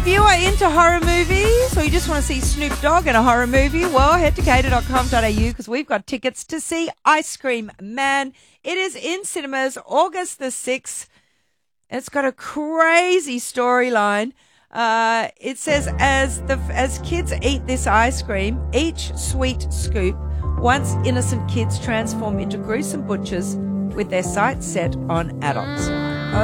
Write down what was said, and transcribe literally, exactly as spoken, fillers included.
you are into horror movies or you just want to see Snoop Dogg in a horror movie, well, head to cater dot com dot a u because we've got tickets to see Ice Cream Man. It is in cinemas August the sixth. It's got a crazy storyline. Uh, it says as the as kids eat this ice cream, each sweet scoop, once innocent kids transform into gruesome butchers with their sights set on adults.